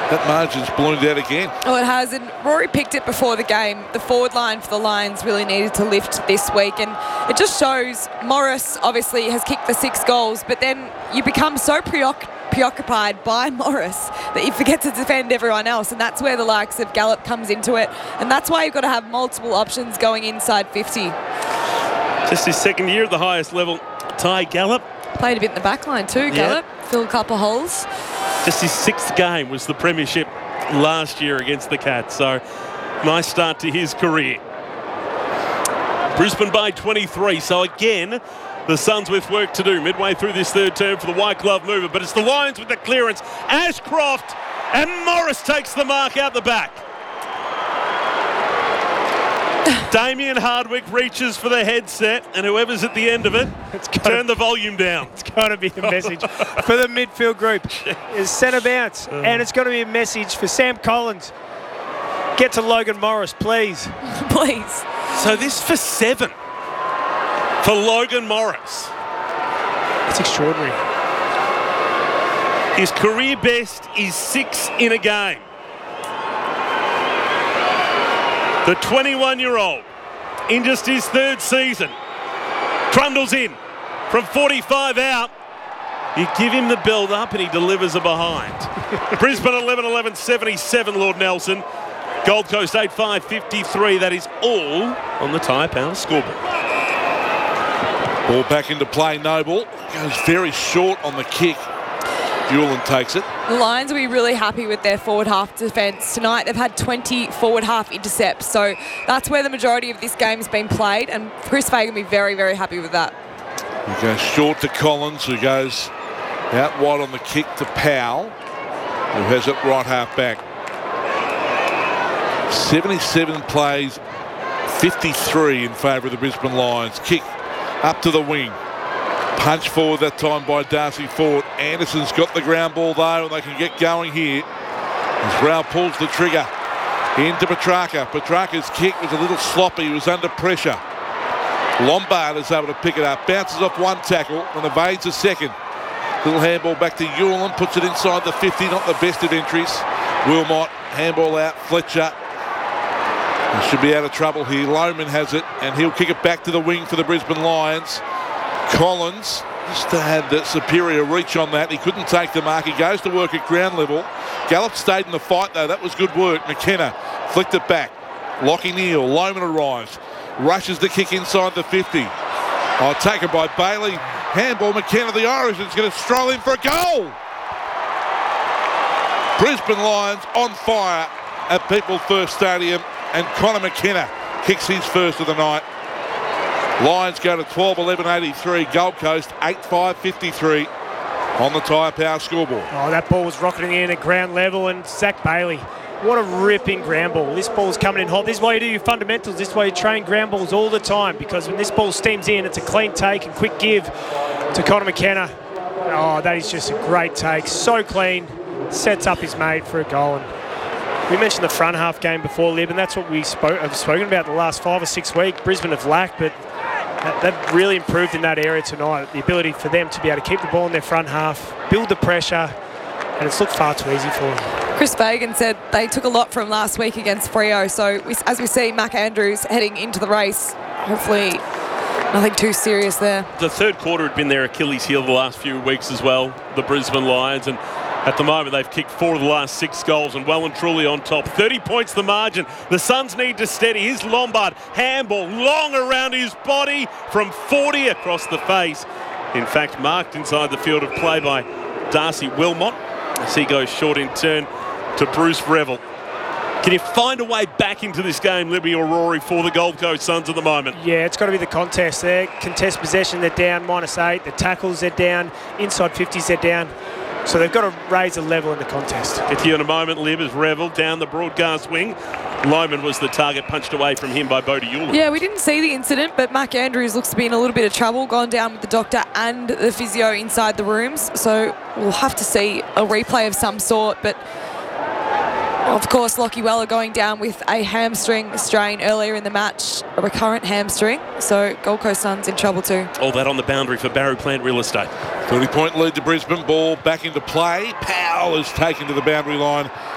that margin's ballooned out again. Oh, it has, and Rory picked it before the game. The forward line for the Lions really needed to lift this week, and it just shows Morris obviously has kicked the 6 goals, but then you become so preoccupied by Morris that you forget to defend everyone else, and that's where the likes of Gallup comes into it, and that's why you've got to have multiple options going inside 50. Just his second year at the highest level. Ty Gallup. Played a bit in the back line too, Gallup. Filled a couple of holes. Just his 6th game was the premiership last year against the Cats, so nice start to his career. Brisbane by 23, so again, the Suns with work to do midway through this third term for the white glove mover, but it's the Lions with the clearance. Ashcroft, and Morris takes the mark out the back. Damien Hardwick reaches for the headset, and whoever's at the end of it, turn the volume down. It's got to be a message for the midfield group. Is centre bounce, and it's got to be a message for Sam Collins. Get to Logan Morris, please. Please. So this for 7 for Logan Morris. That's extraordinary. His career best is 6 in a game. The 21-year-old, in just his 3rd season, trundles in from 45 out. You give him the build-up and he delivers a behind. Brisbane 11-11-77, Lord Nelson. Gold Coast 8-5-53. That is all on the Tyre Power scoreboard. Ball back into play, Noble. Goes very short on the kick. Hewlin takes it. The Lions will be really happy with their forward half defence. Tonight they've had 20 forward half intercepts, so that's where the majority of this game has been played, and Chris Fagan will be very, very happy with that. He goes short to Collins, who goes out wide on the kick to Powell, who has it right half back. 77 plays, 53 in favour of the Brisbane Lions. Kick up to the wing. Punch forward that time by Darcy Ford. Anderson's got the ground ball though, and they can get going here. As Rao pulls the trigger into Petrarca. Petrarca's kick was a little sloppy. He was under pressure. Lombard is able to pick it up. Bounces off one tackle and evades a second. Little handball back to Hewlin. Puts it inside the 50. Not the best of entries. Wilmot. Handball out. Fletcher. He should be out of trouble here. Lohman has it, and he'll kick it back to the wing for the Brisbane Lions. Collins just had the superior reach on that. He couldn't take the mark. He goes to work at ground level. Gallup stayed in the fight though. That was good work. McKenna flicked it back. Lockie Neal. Lohman arrives. Rushes the kick inside the 50. Oh, taken by Bailey. Handball. McKenna, the Irish, is going to stroll in for a goal. Brisbane Lions on fire at People First Stadium, and Connor McKenna kicks his first of the night. Lions go to 12-11-83. Gold Coast 8-5-53 on the Tyre Power scoreboard. Oh, that ball was rocketing in at ground level, and Zach Bailey, what a ripping ground ball. This ball's coming in hot. This is why you do your fundamentals. This is why you train ground balls all the time, because when this ball steams in, it's a clean take and quick give to Connor McKenna. Oh, that is just a great take. So clean. Sets up his mate for a goal. And we mentioned the front half game before, Lib, and that's what we have spoken about the last 5 or 6 weeks. Brisbane have lacked, but they've really improved in that area tonight. The ability for them to be able to keep the ball in their front half, build the pressure, and it's looked far too easy for them. Chris Fagan said they took a lot from last week against Freo, so as we see Mac Andrews heading into the race, hopefully nothing too serious there. The third quarter had been their Achilles heel the last few weeks as well, the Brisbane Lions, and at the moment they've kicked 4 of the last 6 goals and well and truly on top. 30 points the margin. The Suns need to steady. Here's Lombard. Handball long around his body from 40 across the face. In fact, marked inside the field of play by Darcy Wilmot as he goes short in turn to Bruce Revel. Can you find a way back into this game, Libby or Rory, for the Gold Coast Suns at the moment? Yeah, it's got to be the contest there. Contest possession, they're down -8. The tackles, they're down. Inside 50s, they're down. So they've got to raise the level in the contest. Get to you in a moment, Lib, as Revel down the broadcast wing. Lohman was the target, punched away from him by Bodie Hewlin. Yeah, we didn't see the incident, but Mac Andrews looks to be in a little bit of trouble, gone down with the doctor and the physio inside the rooms. So we'll have to see a replay of some sort, but of course, Lockie Weller going down with a hamstring strain earlier in the match, a recurrent hamstring. So Gold Coast Suns in trouble too. All that on the boundary for Barrow Plant Real Estate. 30-point lead to Brisbane. Ball back into play. Powell is taken to the boundary line